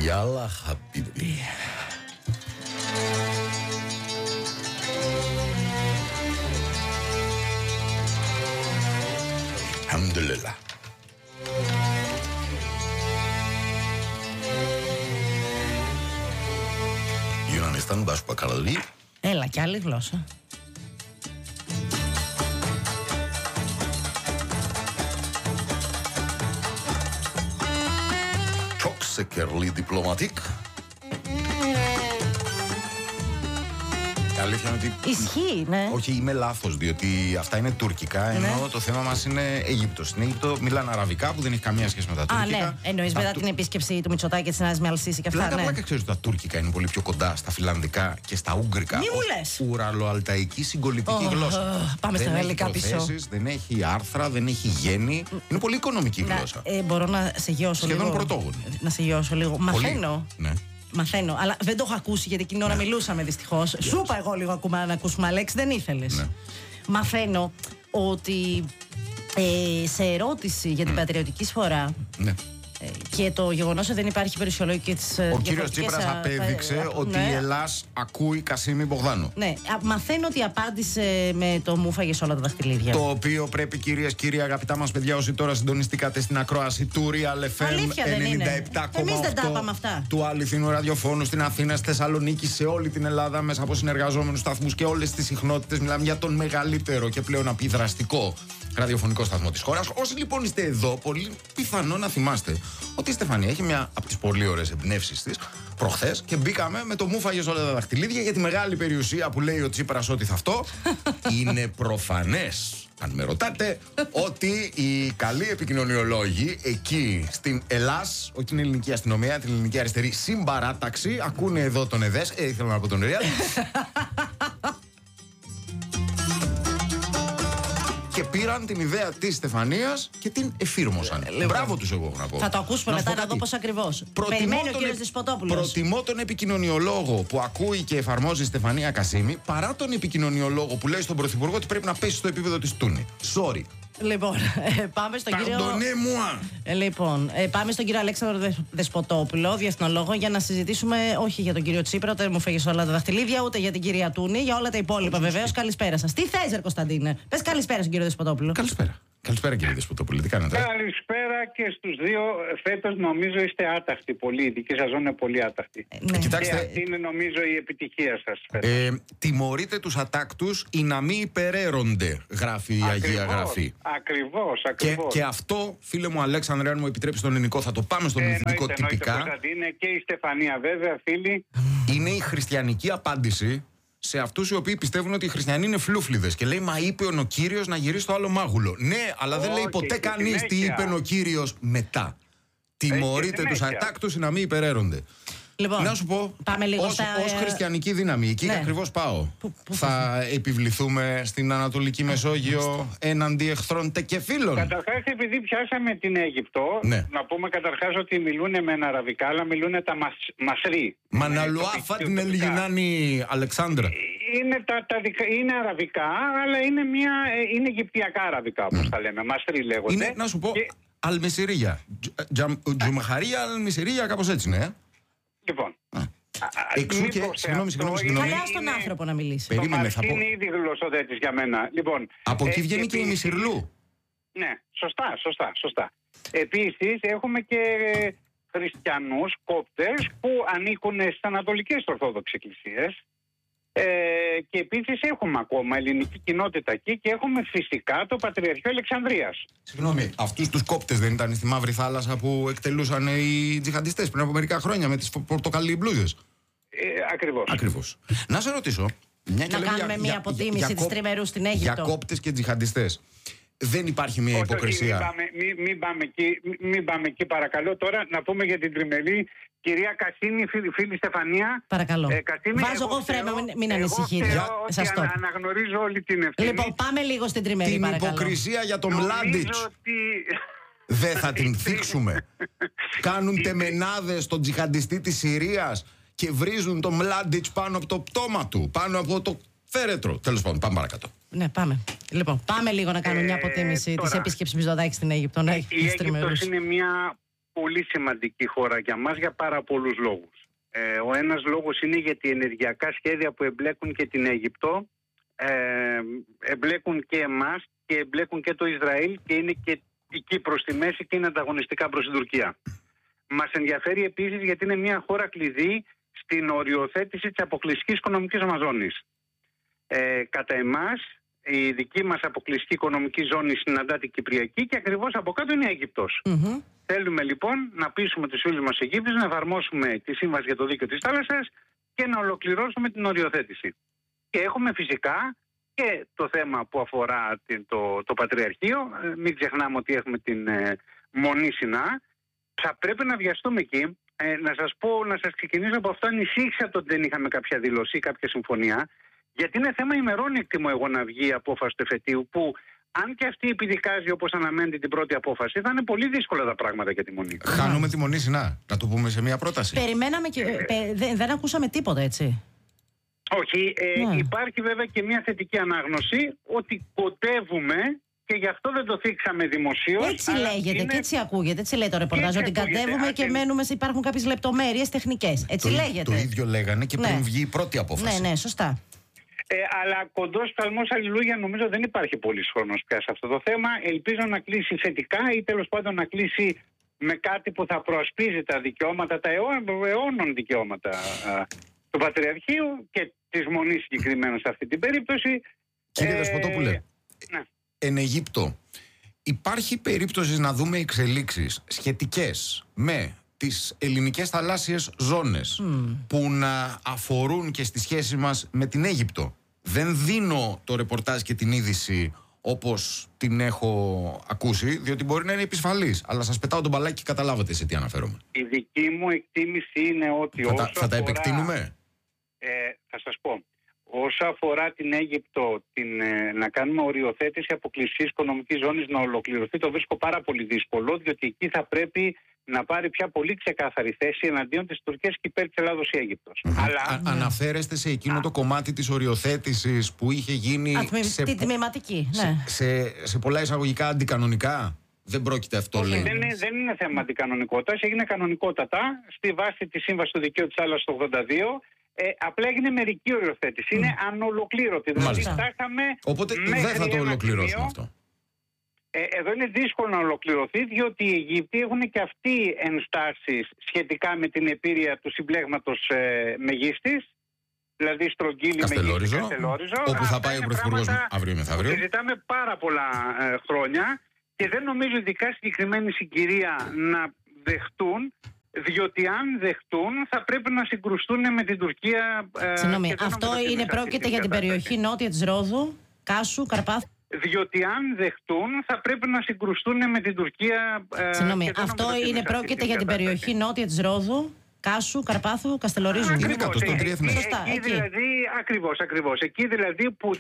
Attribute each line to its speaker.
Speaker 1: Yalla habibi. Alhamdulillah. Yunanistan Başbakanlığı.
Speaker 2: Έλα, κι άλλη γλώσσα.
Speaker 1: Çok şekerli diplomatik. Η αλήθεια είναι ότι.
Speaker 2: Ισχύει, ναι.
Speaker 1: Όχι, είμαι λάθος, διότι αυτά είναι τουρκικά, ενώ το θέμα μας είναι Αίγυπτος. Στην Αίγυπτο μιλάνε αραβικά που δεν έχει καμία σχέση με τα τουρκικά.
Speaker 2: Ναι. Εννοείς μετά την επίσκεψη του Μητσοτάκη και της Νέας Μιαλσίση και αυτά.
Speaker 1: Πλάκα, ξέρεις ότι τα τουρκικά είναι πολύ πιο κοντά στα φιλανδικά και στα ούγγρικα.
Speaker 2: Μη μου λες.
Speaker 1: Ουραλοαλταϊκή συγκολητική γλώσσα.
Speaker 2: Πάμε στα γαλλικά πίσω.
Speaker 1: Δεν έχει άρθρα, δεν έχει γέννη. Είναι πολύ οικονομική γλώσσα.
Speaker 2: Μπορώ να σε γιώσω λίγο.
Speaker 1: Σχεδόν πρωτόγονη.
Speaker 2: Να σε γιώσω λίγο. Μαθαίνω.
Speaker 1: Ναι.
Speaker 2: Μαθαίνω, αλλά δεν το έχω ακούσει γιατί εκείνη ώρα μιλούσαμε δυστυχώς. Σου είπα εγώ λίγο ακόμα να ακούσουμε, Αλέξη, δεν ήθελες. Ναι. Μαθαίνω ότι σε ερώτηση για την πατριωτική σφορά. Ναι. Και το γεγονός ότι δεν υπάρχει περιουσιολόγηση της.
Speaker 1: Ο κύριος Τσίπρας απέδειξε ότι η Ελλάς ακούει Κασίμη Μπογδάνου.
Speaker 2: Ναι, μαθαίνω ότι απάντησε με το μου φάγες όλα τα δαχτυλίδια.
Speaker 1: Το οποίο πρέπει, κυρίες και κύριοι, αγαπητά μας παιδιά, όσοι τώρα συντονιστήκατε στην ακρόαση του Real FM 97,8 του αληθινού ραδιοφώνου στην Αθήνα, στη Θεσσαλονίκη, σε όλη την Ελλάδα, μέσα από συνεργαζόμενους σταθμούς και όλες τις συχνότητες. Μιλάμε για τον μεγαλύτερο και πλέον απειδραστικό ραδιοφωνικό σταθμό της χώρας. Όσοι λοιπόν είστε εδώ, πολύ πιθανό να θυμάστε ότι η Στεφανία έχει μια από τις πολύ ωραίες εμπνεύσεις της προχθές και μπήκαμε με το μου φάγες όλα τα δαχτυλίδια για τη μεγάλη περιουσία που λέει ο Τσίπρας ότι θα αυτό. Είναι προφανές, αν με ρωτάτε, ότι οι καλοί επικοινωνιολόγοι εκεί στην Ελλάς, όχι την ελληνική αστυνομία, την ελληνική αριστερή συμπαράταξη, ακούνε εδώ τον ΕΔΕΣ, ήθελα να πω τον Real. Και πήραν την ιδέα της Στεφανίας και την εφήρμοσαν. Μπράβο τους, εγώ έχω να πω.
Speaker 2: Θα το ακούσουμε μετά να δω πώς ακριβώς. Περιμένει ο κύριος Δεσποτόπουλος.
Speaker 1: Προτιμώ τον επικοινωνιολόγο που ακούει και εφαρμόζει η Στεφανία Κασίμη παρά τον επικοινωνιολόγο που λέει στον Πρωθυπουργό ότι πρέπει να πέσει στο επίπεδο της Τούνη. Sorry.
Speaker 2: Λοιπόν, πάμε στον κύριο. Λοιπόν, πάμε στον κύριο Αλέξανδρο Δεσποτόπουλο, διεθνολόγο, για να συζητήσουμε όχι για τον κύριο Τσίπρα, ούτε μου φέγες όλα τα δαχτυλίδια, ούτε για την κυρία Τούνη, για όλα τα υπόλοιπα βεβαίως. Καλησπέρα σας. Τι θες, ρε Κωνσταντίνε? Πες καλησπέρα στον κύριο Δεσποτόπουλο.
Speaker 1: Καλησπέρα. Καλησπέρα, κύριε Δεσποτόπουλο, τι κάνετε?
Speaker 3: Καλησπέρα και στους δύο. Φέτος νομίζω είστε άταχτοι πολύ. Η δική σας ζώνη είναι πολύ άταχτη.
Speaker 1: Κοιτάξτε,
Speaker 3: και αυτή είναι νομίζω η επιτυχία σας.
Speaker 1: Τιμωρείτε τους ατάκτους ή να μην υπεραίρονται, γράφει η Αγία Γραφή.
Speaker 3: Ακριβώς.
Speaker 1: Και αυτό, φίλε μου Αλέξανδρε, αν μου επιτρέπει στον ελληνικό, θα το πάμε στον πληθυντικό τυπικά.
Speaker 3: Είναι και η Στεφανία, βέβαια, φίλοι.
Speaker 1: Είναι η χριστιανική απάντηση σε αυτούς οι οποίοι πιστεύουν ότι οι χριστιανοί είναι φλούφλιδες. Και λέει, μα είπε ο Κύριος να γυρίσει το άλλο μάγουλο. Ναι, αλλά δεν λέει ποτέ κανείς τι είπε ο Κύριος μετά. Τιμωρείτε τους ατάκτους να μην υπεραίρονται.
Speaker 2: Λοιπόν,
Speaker 1: να σου πω, ως χριστιανική δύναμη, εκεί ακριβώς πάω. Θα επιβληθούμε στην Ανατολική Μεσόγειο έναντι εχθρών και φίλων.
Speaker 3: Καταρχάς, επειδή πιάσαμε την Αίγυπτο, να πούμε καταρχάς ότι μιλούν με αραβικά, αλλά μιλούν τα μασρί.
Speaker 1: Μαναλουάφα την Ελληνάνη Αλεξάνδρα.
Speaker 3: Είναι αραβικά, αλλά είναι αιγυπτιακά αραβικά, όπως τα λέμε. Μασρί λέγονται.
Speaker 1: Είναι, να σου πω, Αλμεσιρία. Τζουμαχαρία, Αλμεσιρία, κάπως έτσι, ναι.
Speaker 3: Λοιπόν.
Speaker 1: Εξού και. Συγγνώμη.
Speaker 2: Καλά στον άνθρωπο να μιλήσει.
Speaker 1: Περίμενε, θα πω.
Speaker 3: Είναι ήδη γλωσσοδέτης για μένα. Λοιπόν,
Speaker 1: από εκεί βγαίνει και η Μισιρλού.
Speaker 3: Ναι, σωστά. Επίσης, έχουμε και χριστιανούς, κόπτες, που ανήκουν στις ανατολικές ορθόδοξες εκκλησίες. Και επίσης έχουμε ακόμα ελληνική κοινότητα εκεί και έχουμε φυσικά το Πατριαρχείο Αλεξανδρίας.
Speaker 1: Συγγνώμη, αυτούς τους κόπτες δεν ήταν στη Μαύρη Θάλασσα που εκτελούσαν οι τζιχαντιστές πριν από μερικά χρόνια με τις πορτοκαλιμπλούζες? Ακριβώς. Να σε ρωτήσω.
Speaker 2: Να κάνουμε μια αποτίμηση της τριμερού στην Αίγυπτο.
Speaker 1: Για κόπτες και τζιχαντιστές. Δεν υπάρχει μια υποκρισία?
Speaker 3: Μην πάμε εκεί, παρακαλώ. Τώρα να πούμε για την τριμερή. Κυρία Κασίμη, φίλη Στεφανία.
Speaker 2: Παρακαλώ. Βάζω εγώ φρέμα, μην ανησυχείτε.
Speaker 3: Αναγνωρίζω όλη την ευθύνη.
Speaker 2: Λοιπόν, πάμε λίγο στην τριμερή, παρακαλώ.
Speaker 1: Την υποκρισία για τον Μλάντιτς δεν θα την θίξουμε. Κάνουν τεμενάδες στον τζιχαντιστή της Συρίας και βρίζουν τον Μλάντιτς πάνω από το πτώμα του, πάνω από το φέρετρο. Τέλος πάντων, πάμε παρακάτω.
Speaker 2: Ναι, πάμε. Λοιπόν, πάμε λίγο να κάνουμε μια αποτίμηση της επίσκεψης Μητσοτάκη στην Αίγυπτο.
Speaker 3: Η Αίγυπτος είναι μια πολύ σημαντική χώρα για μας για πάρα πολλούς λόγους. Ο ένας λόγος είναι γιατί ενεργειακά σχέδια που εμπλέκουν και την Αίγυπτο εμπλέκουν και εμάς και εμπλέκουν και το Ισραήλ και είναι και η Κύπρος στη μέση και είναι ανταγωνιστικά προς την Τουρκία. Μας ενδιαφέρει επίσης γιατί είναι μια χώρα κλειδί στην οριοθέτηση της αποκλειστικής οικονομικής μας ζώνης. Κατά εμάς, η δική μας αποκλειστική οικονομική ζώνη συναντά την Κυπριακή και ακριβώς από κάτω είναι η Αίγυπτος. Θέλουμε λοιπόν να πείσουμε τους φίλους μας Αιγύπτους να εφαρμόσουμε τη Σύμβαση για το Δίκαιο της Θάλασσας και να ολοκληρώσουμε την οριοθέτηση. Και έχουμε φυσικά και το θέμα που αφορά το Πατριαρχείο. Μην ξεχνάμε ότι έχουμε την Μονή Σινά. Θα πρέπει να βιαστούμε εκεί. Να σας πω, να σας ξεκινήσω από αυτό. Ανησύχησα ότι δεν είχαμε κάποια δήλωση, κάποια συμφωνία. Γιατί είναι θέμα ημερών, εκτιμώ εγώ, να βγει η απόφαση του εφετείου, που αν και αυτή επιδικάζει όπως αναμένεται την πρώτη απόφαση, θα είναι πολύ δύσκολα τα πράγματα για τη Μονή.
Speaker 1: Χάνουμε τη Μονή Σινά, να το πούμε σε μια πρόταση.
Speaker 2: Περιμέναμε και δεν ακούσαμε τίποτα, έτσι.
Speaker 3: Όχι, υπάρχει βέβαια και μια θετική ανάγνωση ότι κοντεύουμε και γι' αυτό δεν το θίξαμε δημοσίως.
Speaker 2: Έτσι λέγεται και έτσι ακούγεται. Έτσι λέει το ρεπορτάζ. Ότι κατέβουμε και μένουμε. Υπάρχουν κάποιες λεπτομέρειες τεχνικές. Έτσι λέγεται.
Speaker 1: Το ίδιο λέγανε και πριν βγει η πρώτη απόφαση.
Speaker 2: Ναι, σωστά.
Speaker 3: Αλλά κοντός ψαλμός αλληλούια νομίζω δεν υπάρχει πολύς χρόνος πια σε αυτό το θέμα. Ελπίζω να κλείσει θετικά ή τέλος πάντων να κλείσει με κάτι που θα προασπίζει τα δικαιώματα, τα αιώνων δικαιώματα του Πατριαρχείου και της Μονής συγκεκριμένα σε αυτή την περίπτωση.
Speaker 1: Κύριε Δεσποτόπουλε,
Speaker 3: ναι.
Speaker 1: Εν Αιγύπτο υπάρχει περίπτωση να δούμε εξελίξεις σχετικές με τις ελληνικές θαλάσσιες ζώνες που να αφορούν και στη σχέση μας με την Αίγυπτο? Δεν δίνω το ρεπορτάζ και την είδηση όπως την έχω ακούσει, διότι μπορεί να είναι επισφαλής, αλλά σας πετάω τον μπαλάκι και καταλάβατε σε τι αναφέρομαι.
Speaker 3: Η δική μου εκτίμηση είναι ότι
Speaker 1: θα τα επεκτείνουμε.
Speaker 3: Θα σας πω. Όσο αφορά την Αίγυπτο, να κάνουμε οριοθέτηση αποκλειστικής οικονομικής ζώνης να ολοκληρωθεί, το βρίσκω πάρα πολύ δύσκολο, διότι εκεί θα πρέπει να πάρει πια πολύ ξεκάθαρη θέση εναντίον της Τουρκίας και υπέρ της Ελλάδος η Αίγυπτος. Αλλά...
Speaker 1: Αναφέρεστε σε εκείνο το κομμάτι της οριοθέτησης που είχε γίνει
Speaker 2: την τμηματική,
Speaker 1: σε πολλά εισαγωγικά αντικανονικά. Δεν πρόκειται αυτό, λέει.
Speaker 3: Δεν είναι θέμα αντικανονικότητας. Έγινε κανονικότατα στη βάση της Σύμβασης του Δικαίου της Θάλασσας το 1982. Απλά έγινε μερική οριοθέτηση. Είναι ανολοκλήρωτη. Δηλαδή φτάσαμε.
Speaker 1: Οπότε δεν θα το ολοκληρώσουμε αυτό.
Speaker 3: Εδώ είναι δύσκολο να ολοκληρωθεί, διότι οι Αιγύπτιοι έχουν και αυτοί ενστάσεις σχετικά με την επίρρεια του συμπλέγματος Μεγίστης, δηλαδή Στρογγύλη, Μεγίστη, Καστελόριζο.
Speaker 1: Όπου θα πάει ο Πρωθυπουργός αύριο μεθαύριο.
Speaker 3: Συζητάμε πάρα πολλά χρόνια και δεν νομίζω ειδικά συγκεκριμένη συγκυρία να δεχτούν, διότι αν δεχτούν θα πρέπει να συγκρουστούν με την Τουρκία.
Speaker 2: Συγγνώμη, αυτό πρόκειται για την περιοχή νότια της Ρόδου, Κάσου, Καρπάθου.
Speaker 3: Διότι αν δεχτούν θα πρέπει να συγκρουστούν με την Τουρκία.
Speaker 2: Συγγνώμη, αυτό πρόκειται για την περιοχή νότια της Ρόδου, Κάσου, Καρπάθου, Καστελορίζου.
Speaker 1: Είναι κάτω στον τριεθνές.
Speaker 3: Ακριβώς. Εκεί δηλαδή που